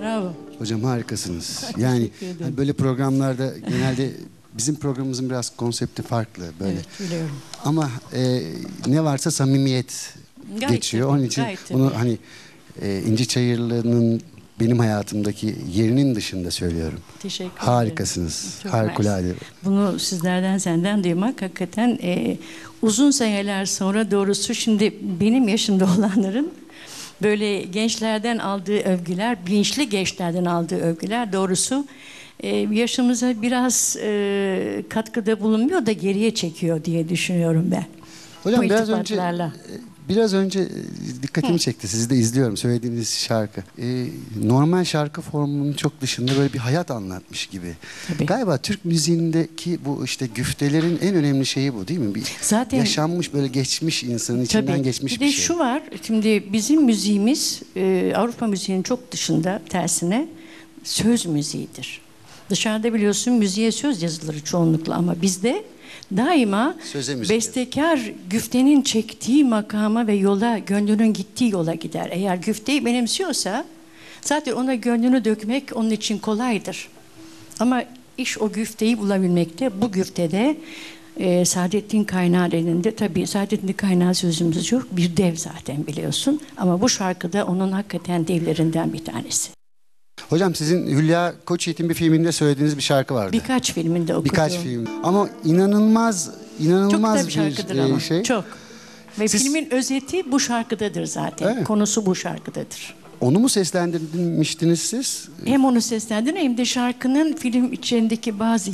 Bravo. Hocam harikasınız. Yani hani böyle programlarda genelde bizim programımızın biraz konsepti farklı böyle. Evet, biliyorum. Ama ne varsa samimiyet geçiyor. Tabii, Onun için bunu tabii. hani İnci Çayırlı'nın benim hayatımdaki yerinin dışında söylüyorum. Teşekkür ederim. Harikasınız. Çok Harikulade. mersi. Bunu sizlerden, senden duymak hakikaten uzun seneler sonra, doğrusu şimdi benim yaşımda olanların böyle gençlerden aldığı övgüler, bilinçli gençlerden aldığı övgüler doğrusu yaşımıza biraz katkıda bulunmuyor da geriye çekiyor diye düşünüyorum ben. Hocam Bu biraz önce dikkatimi çekti. Sizi de izliyorum. Söylediğiniz şarkı. Normal şarkı formunun çok dışında böyle bir hayat anlatmış gibi. Tabii. Galiba Türk müziğindeki bu işte güftelerin en önemli şeyi bu değil mi? Zaten yaşanmış böyle geçmiş insanın içinden tabii, geçmiş bir bir de şey. şu var. Şimdi bizim müziğimiz Avrupa müziğinin çok dışında, tersine söz müziğidir. Dışarıda biliyorsun müziğe söz yazılır çoğunlukla ama bizde daima bestekar güftenin çektiği makama ve yola, gönlünün gittiği yola gider. Eğer güfteyi benimsiyorsa zaten ona gönlünü dökmek onun için kolaydır. Ama iş o güfteyi bulabilmekte. Bu güftede Saadettin Kaynar elinde, tabii Saadettin Kaynar sözümüz yok, bir dev zaten biliyorsun. Ama bu şarkıda onun hakikaten devlerinden bir tanesi. Hocam sizin Hülya Koçyiğit'in bir filminde söylediğiniz bir şarkı vardı. Birkaç filminde okudum. Birkaç film. Ama inanılmaz çok bir şarkıdır ama. şey. Çok. Ve filmin özeti bu şarkıdadır zaten. Evet. Konusu bu şarkıdadır. Onu mu seslendirmiştiniz siz? Hem onu seslendirin hem de şarkının film içindeki bazı